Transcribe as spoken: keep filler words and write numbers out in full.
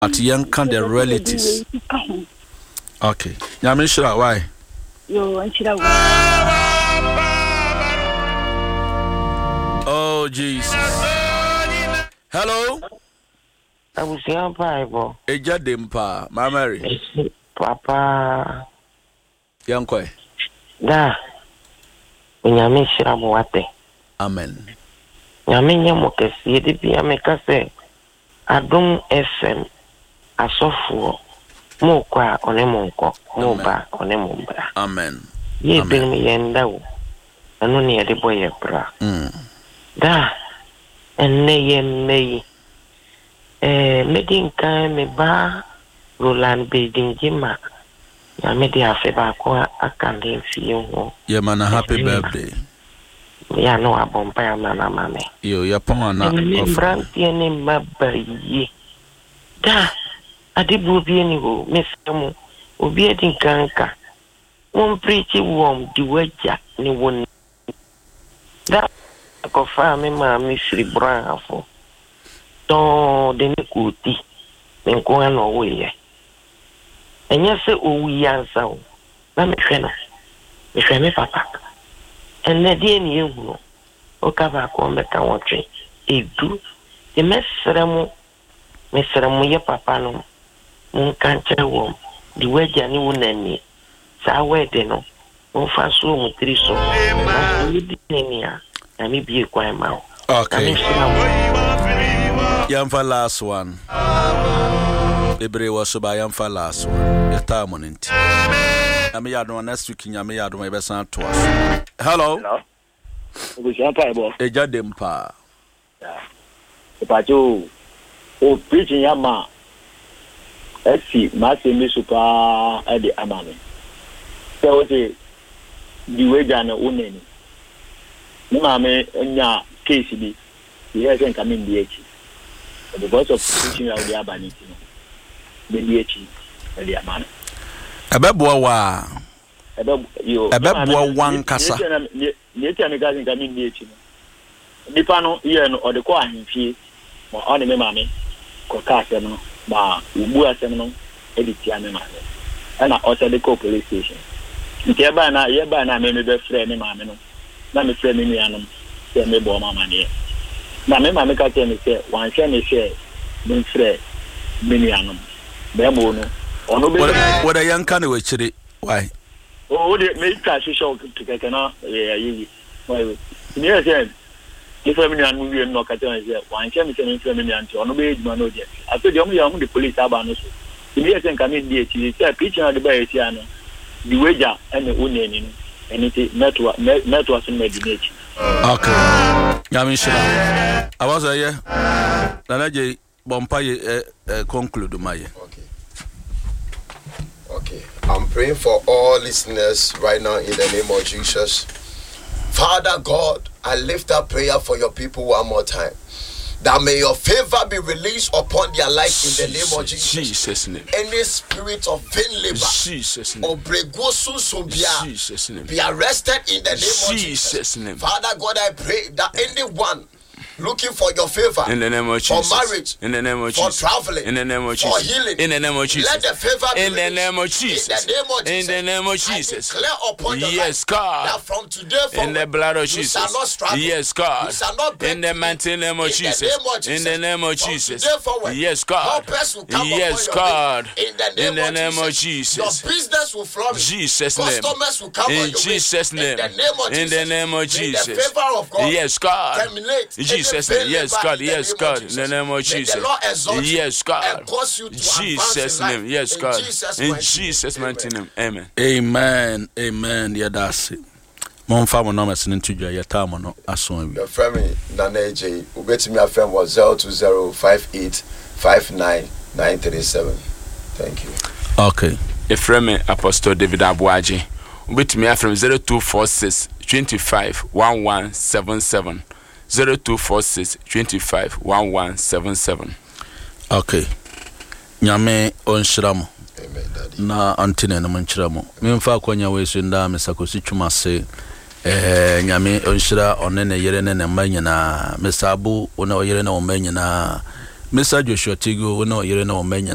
at young can the relatives. Okay. Yamishra, why? Yo, and she Oh, Jesus. Hello? I was young Bible. Eja Dimpa, my Mary. Papa. Young Koi. Da. Yamishra Mwate. Amen. Yaminya Mokesi, Edipi Amekase. Adum F M. Asofo. Mokwa onemonko. Moba onemombra. Amen. Ye bring me yenda wo. Anu ni ade boye bra. Mm. Da. Enne ye mei. Eh medin kan me ba Roland Building Jima. Ya me dia fe ba ko akande fi ho. Yeah, man, a happy birthday. Ya no abompa ya mana mame. Yo, ya pon na. Ni branti ni mabayi. Da. Adibu bi ni go mesemu. Obi edin kanka. Won preach wom di waja ni won. Da ko fa me ma mi sri brafo. Don de ni kuti. Men ko an o we. Enya se o wi ansa o. Na me hwe no. Me hwe me papa. Enne die ni ehu. O ka ba ko me ka wotwe. Edu. De mesremu. Mesremu ye papa no. Mun kanche wo. Di weja ni wonani. Sa wede no. Mun fa so mu tri so. Na so di ni ya. Na mi bi kwa ma. Okay. Yamfa last one. Ebre was by Yamfa last one. Your time on it. I'm yard next week in Yami yard my best to us. Hello. Hello. We shall pay boss. Eja Dimpa. Yeah. If you o preaching yama. Let's see, Master Misupa at the Amami. So the wager no uneni. Mamma nya case be the hasn't come in the H. Because of preaching out the Abanity. The H and the Amana. Ababwa. Ababwa one cassa. Nature and cousin come in the H. The panel, yen or the coin fee, or on the mammy, Cocasano, ma, Ubua Seminum, Editiana, and I also the co police station. Yabana, Yabana, maybe the friend, mamma. Na me friend me anum say me bo mama ne na me mama ka tell me say wan hwe me share me friend me anum be mo no ono be what a young can we chiri why oh de me ka shi show to keke na eh yi why ni say if me anum we no ka tell me say wan hwe me say me friend me anti ono be ejuma no je aso de omo ya omo the police aba no so ni say nka me die chi say picture na de ba eti ano the wager and the uneni no anything network network in mediation. Okay. Yamishra. I was a year. Nanaje Bompaye conclude my. Okay. Okay. I'm praying for all listeners right now in the name of Jesus. Father God, I lift up prayer for your people one more time. That may your favor be released upon their life in the name of Jesus. Jesus' name. Any spirit of vain labor Jesus' name. or bregosu sumbia Jesus' name. be arrested in the name Jesus' of Jesus. Name. Father God, I pray that anyone looking for your favor in the name of Jesus. For marriage, in the name of for Jesus. traveling, in the name of for Jesus. healing, in the name of Jesus. Let the favor be in the released. name of Jesus. In the name of Jesus. In the name of Jesus. I declare upon your yes, life God. that from today forward, in the blood of you Jesus. shall not struggle. Yes, God. You shall not in the mighty name of in Jesus. The name of Jesus. In the name of from Jesus. Today forward, yes, God. Will come yes, upon God. Your in the name, in the of, name Jesus. of Jesus. Your business will flourish. Jesus' name. Customers will come in on your Jesus' way. name. In the name of in Jesus. the name of Jesus. May the favor of God. Yes, God. Terminate. Jesus' name. Yes, God. Yes, God. In the name of Jesus. May the Lord exalt yes, God. And cause you to Jesus' name. Yes, God. In Jesus', in Jesus mighty name. Amen. Amen. Amen. Yeah, that's it. Mon famo no mesene ntudwa ya tamo no aso wi. Your family Nana J ubetimi afem was zero two zero five eight five nine nine three seven. Thank you. Okay. Efreme Apostle David Abuaji ubetimi afem zero two four six two five one one seven seven zero two four six two five one one seven seven. Okay. Nyame onshiramo. Amen, Daddy. Na antine no monchiramo. Memfa kwanya wesu nda mesakosi twumase. Eh nyame onshira onene yere ne manya na mesabu ona oyere na omanya na Mister Joshua Tigo ona oyere na omanya